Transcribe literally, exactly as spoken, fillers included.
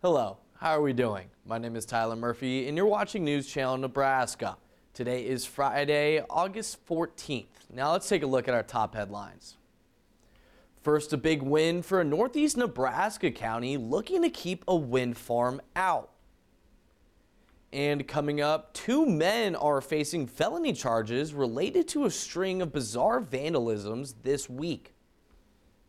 Hello, how are we doing? My name is Tyler Murphy and you're watching News Channel Nebraska. Today is Friday, August fourteenth. Now let's take a look at our top headlines. First, a big win for a northeast Nebraska county looking to keep a wind farm out. And coming up, two men are facing felony charges related to a string of bizarre vandalisms this week.